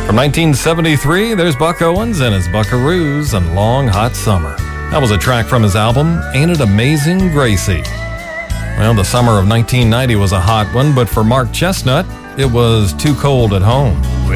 From 1973, there's Buck Owens and his Buckaroos and Long Hot Summer. That was a track from his album, Ain't It Amazing, Gracie? Well, the summer of 1990 was a hot one, but for Mark Chestnut, it was too cold at home.